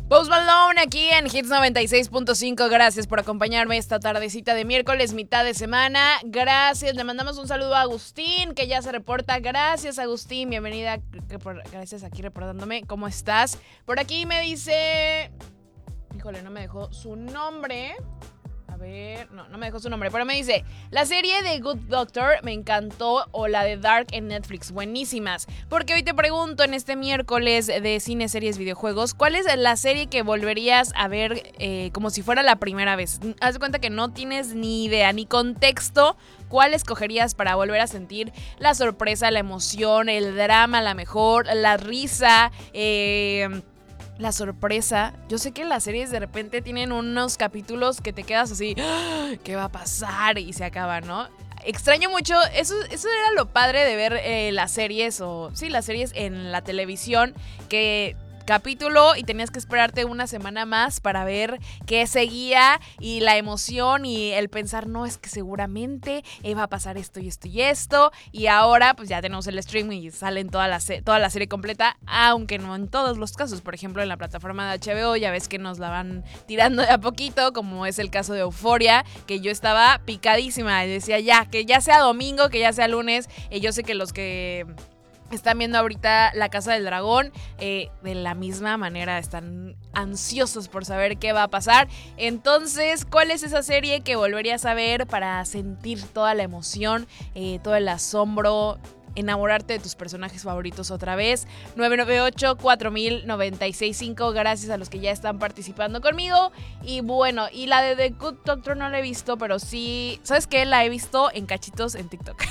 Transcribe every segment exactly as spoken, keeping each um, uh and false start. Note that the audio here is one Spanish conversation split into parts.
Post Malone aquí en Hits noventa y seis punto cinco. Gracias por acompañarme esta tardecita de miércoles, mitad de semana. Gracias, le mandamos un saludo a Agustín, que ya se reporta. Gracias, Agustín, bienvenida. Gracias aquí reportándome. ¿Cómo estás? Por aquí me dice... Híjole, no me dejó su nombre. A ver, no, no me dejó su nombre, pero me dice: la serie de Good Doctor me encantó, o la de Dark en Netflix, buenísimas. Porque hoy te pregunto en este miércoles de cine, series, videojuegos, ¿cuál es la serie que volverías a ver eh, como si fuera la primera vez? Haz de cuenta que no tienes ni idea, ni contexto. ¿Cuál escogerías para volver a sentir la sorpresa, la emoción, el drama, a la mejor, la risa, eh... la sorpresa? Yo sé que las series de repente tienen unos capítulos que te quedas así, ¿qué va a pasar? Y se acaba, ¿no? Extraño mucho, eso, eso era lo padre de ver eh, las series, o sí, las series en la televisión, que... capítulo y tenías que esperarte una semana más para ver qué seguía, y la emoción y el pensar, no, es que seguramente eh, va a pasar esto y esto y esto, y ahora pues ya tenemos el streaming y salen toda la, se- toda la serie completa, aunque no en todos los casos. Por ejemplo, en la plataforma de H B O ya ves que nos la van tirando de a poquito, como es el caso de Euphoria, que yo estaba picadísima y decía ya, que ya sea domingo, que ya sea lunes. Y yo sé que los que... están viendo ahorita La Casa del Dragón, eh, de la misma manera están ansiosos por saber qué va a pasar. Entonces, ¿cuál es esa serie que volverías a ver para sentir toda la emoción, eh, todo el asombro, enamorarte de tus personajes favoritos otra vez? nueve nueve ocho, cuatro mil, noventa y seis cinco. Gracias a los que ya están participando conmigo. Y bueno, y la de The Good Doctor no la he visto, pero sí, ¿sabes qué? La he visto en cachitos en TikTok.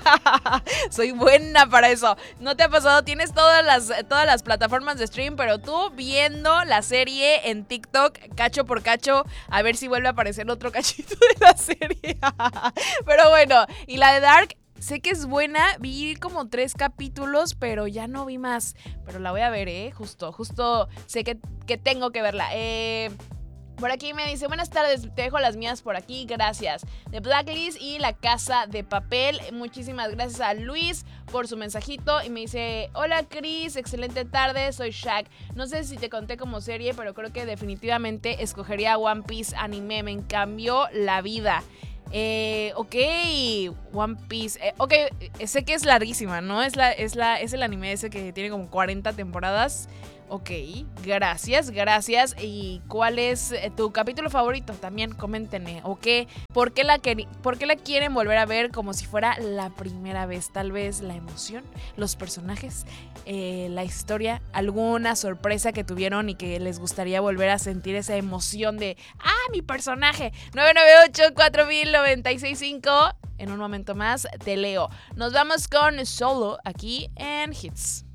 Soy buena para eso. ¿No te ha pasado? Tienes todas las, todas las plataformas de stream, pero tú viendo la serie en TikTok, cacho por cacho, a ver si vuelve a aparecer otro cachito de la serie. Pero bueno, y la de Dark, sé que es buena, vi como tres capítulos, pero ya no vi más. Pero la voy a ver, ¿eh? Justo, justo sé que, que tengo que verla. Eh... Por aquí me dice: buenas tardes, te dejo las mías por aquí, gracias. De Blacklist y La Casa de Papel. Muchísimas gracias a Luis por su mensajito. Y me dice: hola Cris, excelente tarde, soy Shaq. No sé si te conté como serie, pero creo que definitivamente escogería One Piece anime. Me cambió la vida. Eh, ok, One Piece. Eh, ok, sé que es larguísima, ¿no? Es, la, es, la, es el anime ese que tiene como cuarenta temporadas. Ok, gracias, gracias. ¿Y cuál es tu capítulo favorito? También coméntenme, ¿ok? ¿Por qué la, quer- ¿Por qué la quieren volver a ver como si fuera la primera vez? Tal vez la emoción, los personajes, eh, la historia, alguna sorpresa que tuvieron y que les gustaría volver a sentir esa emoción de ¡ah, mi personaje! nueve nueve ocho, cuatro mil, noventa y seis cinco. En un momento más te leo. Nos vamos con Solo aquí en Hits.